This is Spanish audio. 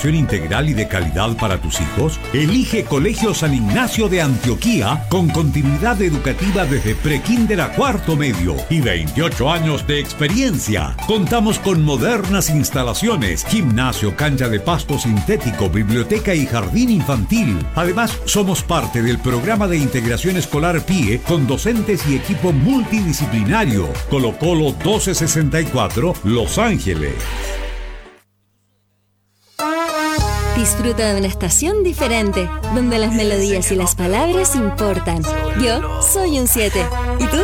educación integral y de calidad para tus hijos? Elige Colegio San Ignacio de Antioquía con continuidad educativa desde prekinder a cuarto medio y 28 años de experiencia. Contamos con modernas instalaciones, gimnasio, cancha de pasto sintético, biblioteca y jardín infantil. Además, somos parte del programa de integración escolar PIE con docentes y equipo multidisciplinario. Colo Colo 1264, Los Ángeles. Disfruta de una estación diferente, donde las melodías y las palabras importan. Yo soy un 7. ¿Y tú?